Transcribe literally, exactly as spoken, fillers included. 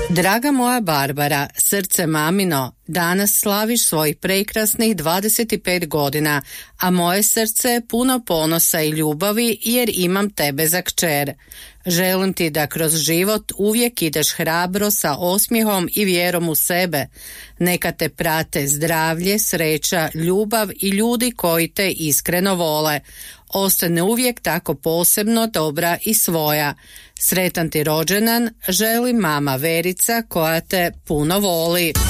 Draga moja Barbara, srce mamino, danas slaviš svojih prekrasnih dvadeset pet godina, a moje srce je puno ponosa i ljubavi jer imam tebe za kćer. Želim ti da kroz život uvijek ideš hrabro sa osmijehom i vjerom u sebe. Neka te prate zdravlje, sreća, ljubav i ljudi koji te iskreno vole. Ostane uvijek tako posebno, dobra i svoja. Sretan ti rođendan, želi mama Verica koja te puno voli.